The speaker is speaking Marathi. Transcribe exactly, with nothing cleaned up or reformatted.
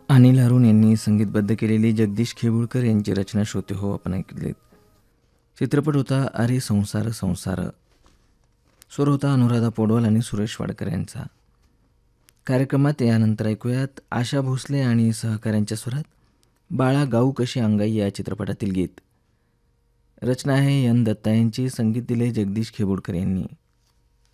अनिल अरुण यांनी संगीतबद्ध केलेली जगदीश खेबुळकर यांची रचना श्रोते हो आपण ऐकलेत. चित्रपट होता अरे संसार संसार. स्वर होता अनुराधा पौडवाल आणि सुरेश वाडकर यांचा. कार्यक्रमात यानंतर ऐकूयात आशा भोसले आणि सहकाऱ्यांच्या स्वरात बाळा गाऊ कशी अंगाई या चित्रपटातील गीत. रचना आहे एन दत्ता यांची, संगीत दिले जगदीश खेबुळकर यांनी.